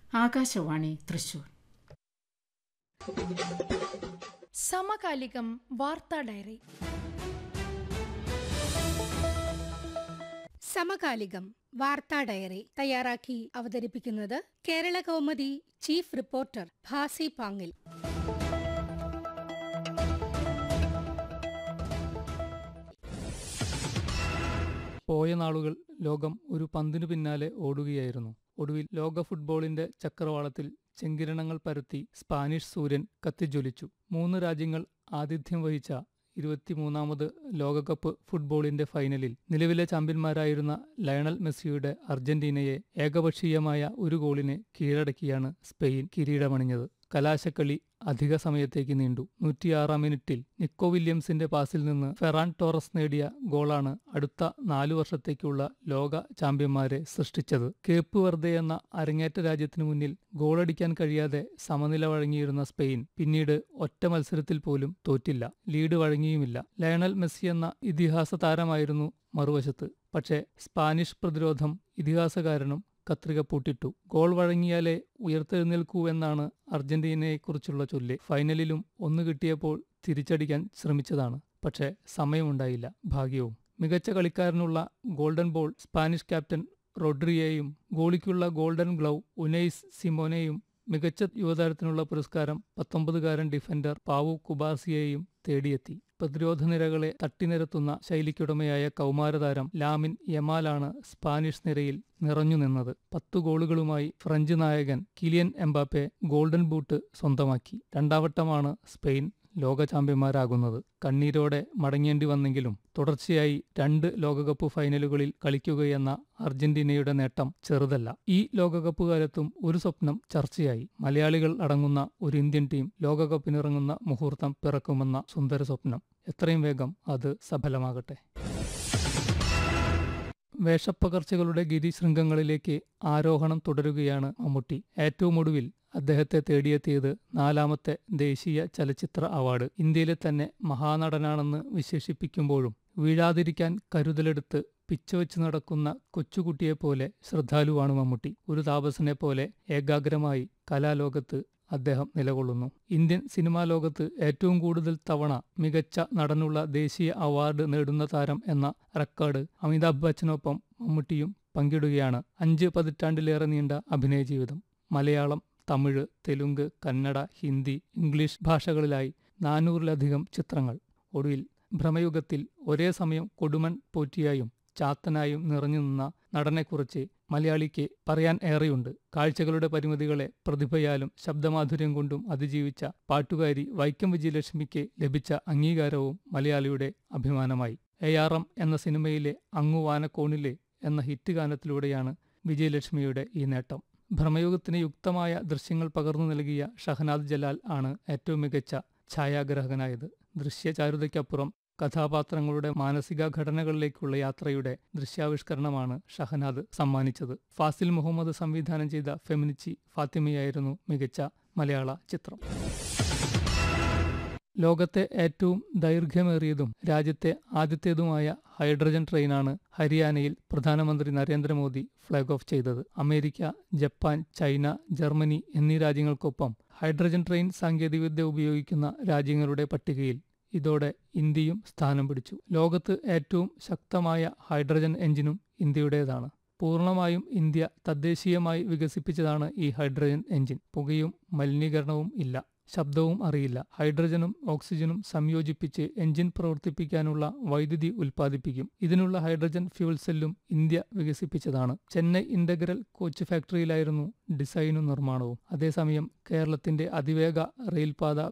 ആകാശവാണി തൃശൂർ. സമകാലികം വാർത്താ ഡയറി. സമകാലികം വാർത്താ ഡയറി തയ്യാറാക്കി അവതരിപ്പിക്കുന്നത് കേരള കൗമുദി ചീഫ് റിപ്പോർട്ടർ ഭാസി പാങ്ങിൽ. പോയ നാളുകൾ ലോകം ഒരു പന്തിനു പിന്നാലെ ഓടുകയായിരുന്നു. ഒടുവിൽ ലോക ഫുട്ബോളിന്റെ ചക്രവാളത്തിൽ ചെങ്കിരണങ്ങൾ പരത്തി സ്പാനിഷ് സൂര്യൻ കത്തിജ്വലിച്ചു. 3 രാജ്യങ്ങൾ ആതിഥ്യം വഹിച്ച 23ാമത് ലോകകപ്പ് ഫുട്ബോളിന്റെ ഫൈനലിൽ നിലവിലെ ചാമ്പ്യന്മാരായിരുന്ന ലയണൽ മെസ്സിയുടെ അർജന്റീനയെ ഏകപക്ഷീയമായ 1 ഗോളിന് കീഴടക്കിയാണ് സ്പെയിൻ കിരീടമണിഞ്ഞത്. കലാശക്കളി അധിക സമയത്തേക്ക് നീണ്ടു. 106ാം മിനിറ്റിൽ നിക്കോ വില്യംസിന്റെ പാസിൽ നിന്ന് ഫെറാൻ ടോറസ് നേടിയ ഗോളാണ് അടുത്ത 4 വർഷത്തേക്കുള്ള ലോക ചാമ്പ്യന്മാരെ സൃഷ്ടിച്ചത്. കേപ്പ് വെർദെ എന്ന അരങ്ങേറ്റ രാജ്യത്തിനു മുന്നിൽ ഗോളടിക്കാൻ കഴിയാതെ സമനില വഴങ്ങിയിരുന്ന സ്പെയിൻ പിന്നീട് ഒറ്റ മത്സരത്തിൽ പോലും തോറ്റില്ല, ലീഡ് വഴങ്ങിയുമില്ല. ലയണൽ മെസ്സി എന്ന ഇതിഹാസ താരമായിരുന്നു മറുവശത്ത്. പക്ഷേ സ്പാനിഷ് പ്രതിരോധം ഇതിഹാസകാരനും കത്രിക പൂട്ടിട്ടു. ഗോൾ വഴങ്ങിയാലേ ഉയർത്തെഴുന്നേൽക്കൂ എന്നാണ് അർജന്റീനയെക്കുറിച്ചുള്ള ചൊല്ല്. ഫൈനലിലും 1 കിട്ടിയപ്പോൾ തിരിച്ചടിക്കാൻ ശ്രമിച്ചതാണ്. പക്ഷേ സമയമുണ്ടായില്ല, ഭാഗ്യവും. മികച്ച കളിക്കാരനുള്ള golden ball Spanish captain റോഡ്രിയെയും ഗോളിക്കുള്ള golden glove Unais സിമോനെയും, മികച്ച യുവതാരത്തിനുള്ള പുരസ്കാരം 19കാരൻ ഡിഫൻഡർ പാവു കുബാർസിയെയും തേടിയെത്തി. പ്രതിരോധ നിരകളെ തട്ടിനിരത്തുന്ന ശൈലിക്കുടമയായ കൗമാരതാരം ലാമിൻ യമാലാണ് സ്പാനിഷ് നിരയിൽ നിറഞ്ഞുനിന്നത്. 10 ഗോളുകളുമായി ഫ്രഞ്ച് നായകൻ കിലിയൻ എംബാപ്പെ ഗോൾഡൻ ബൂട്ട് സ്വന്തമാക്കി. 2ാം വട്ടമാണ് സ്പെയിൻ ലോക ചാമ്പ്യന്മാരാകുന്നത്. കണ്ണീരോടെ മടങ്ങേണ്ടി വന്നെങ്കിലും തുടർച്ചയായി 2 ലോകകപ്പ് ഫൈനലുകളിൽ കളിക്കുകയെന്ന അർജന്റീനയുടെ നേട്ടം ചെറുതല്ല. ഈ ലോകകപ്പ് കാലത്തും ഒരു സ്വപ്നം ചർച്ചയായി. മലയാളികൾ അടങ്ങുന്ന ഒരു ഇന്ത്യൻ ടീം ലോകകപ്പിനിറങ്ങുന്ന മുഹൂർത്തം പിറക്കുമെന്ന സുന്ദര സ്വപ്നം. എത്രയും വേഗം അത് സഫലമാകട്ടെ. വേഷപ്പകർച്ചകളുടെ ഗിരിശൃംഗങ്ങളിലേക്ക് ആരോഹണം തുടരുകയാണ് മമ്മൂട്ടി. ഏറ്റവും ഒടുവിൽ അദ്ദേഹത്തെ തേടിയെത്തിയത് 4ാമത്തെ ദേശീയ ചലച്ചിത്ര അവാർഡ്. ഇന്ത്യയിലെ തന്നെ മഹാനടനാണെന്ന് വിശേഷിപ്പിക്കുമ്പോഴും വീഴാതിരിക്കാൻ കരുതലെടുത്ത് പിച്ചവെച്ച് നടക്കുന്ന കൊച്ചുകുട്ടിയെപ്പോലെ ശ്രദ്ധാലുവാണ് മമ്മൂട്ടി. ഒരു താപസനെ പോലെ ഏകാഗ്രമായി കലാലോകത്ത് അദ്ദേഹം നിലകൊള്ളുന്നു. ഇന്ത്യൻ സിനിമാ ലോകത്ത് ഏറ്റവും കൂടുതൽ തവണ മികച്ച നടനുള്ള ദേശീയ അവാർഡ് നേടുന്ന താരം എന്ന റെക്കോർഡ് അമിതാഭ് ബച്ചനൊപ്പം മമ്മൂട്ടിയും പങ്കിടുകയാണ്. 5 പതിറ്റാണ്ടിലേറെ നീണ്ട അഭിനയ ജീവിതം. മലയാളം, തമിഴ്, തെലുങ്ക്, കന്നഡ, ഹിന്ദി, ഇംഗ്ലീഷ് ഭാഷകളിലായി 400-ലധികം ചിത്രങ്ങൾ. ഒടുവിൽ ഭ്രമയുഗത്തിൽ ഒരേ സമയം കൊടുമൺ പോറ്റിയായും ചാത്തനായും നിറഞ്ഞു നിന്ന നടനെക്കുറിച്ച് മലയാളിക്ക് പറയാൻ ഏറെയുണ്ട്. കാഴ്ചകളുടെ പരിമിതികളെ പ്രതിഭയാലും ശബ്ദമാധുര്യം കൊണ്ടും അതിജീവിച്ച പാട്ടുകാരി വൈക്കം വിജയലക്ഷ്മിക്ക് ലഭിച്ച അംഗീകാരവും മലയാളിയുടെ അഭിമാനമായി. ARM എന്ന സിനിമയിലെ അങ്ങു വാനക്കോണിലെ എന്ന ഹിറ്റ് ഗാനത്തിലൂടെയാണ് വിജയലക്ഷ്മിയുടെ ഈ നേട്ടം. ഭ്രമയുഗത്തിന് യുക്തമായ ദൃശ്യങ്ങൾ പകർന്നു നൽകിയ ഷഹനാദ് ജലാൽ ആണ് ഏറ്റവും മികച്ച ഛായാഗ്രാഹകനായത്. ദൃശ്യചാരുതയ്ക്കപ്പുറം കഥാപാത്രങ്ങളുടെ മാനസിക ഘടനകളിലേക്കുള്ള യാത്രയുടെ ദൃശ്യാവിഷ്കരണമാണ് ഷഹനാദ് സമ്മാനിച്ചത്. ഫാസിൽ മുഹമ്മദ് സംവിധാനം ചെയ്ത ഫെമിനിച്ചി ഫാത്തിമയായിരുന്നു മികച്ച മലയാള ചിത്രം. ലോകത്തെ ഏറ്റവും ദൈർഘ്യമേറിയതും രാജ്യത്തെ ആദ്യത്തേതുമായ ഹൈഡ്രജൻ ട്രെയിനാണ് ഹരിയാനയിൽ പ്രധാനമന്ത്രി നരേന്ദ്രമോദി ഫ്ലാഗ് ഓഫ് ചെയ്തത്. അമേരിക്ക, ജപ്പാൻ, ചൈന, ജർമ്മനി എന്നീ രാജ്യങ്ങൾക്കൊപ്പം ഹൈഡ്രജൻ ട്രെയിൻ സാങ്കേതികവിദ്യ ഉപയോഗിക്കുന്ന രാജ്യങ്ങളുടെ പട്ടികയിൽ ഇതോടെ ഇന്ത്യയും സ്ഥാനം പിടിച്ചു. ലോകത്ത് ഏറ്റവും ശക്തമായ ഹൈഡ്രജൻ എഞ്ചിനും ഇന്ത്യയുടേതാണ്. പൂർണ്ണമായും ഇന്ത്യ തദ്ദേശീയമായി വികസിപ്പിച്ചതാണ് ഈ ഹൈഡ്രജൻ എഞ്ചിൻ. പുകയും മലിനീകരണവും ഇല്ല, ശബ്ദവും അറിയില്ല. ഹൈഡ്രജനും ഓക്സിജനും സംയോജിപ്പിച്ച് എഞ്ചിൻ പ്രവർത്തിപ്പിക്കാനുള്ള വൈദ്യുതി ഉൽപ്പാദിപ്പിക്കും. ഇതിനുള്ള ഹൈഡ്രജൻ ഫ്യൂൽ സെല്ലും ഇന്ത്യ വികസിപ്പിച്ചതാണ്. ചെന്നൈ ഇന്റഗ്രൽ കോച്ച് ഫാക്ടറിയിലായിരുന്നു ഡിസൈനും നിർമ്മാണവും. അതേസമയം കേരളത്തിന്റെ അതിവേഗ റെയിൽപാത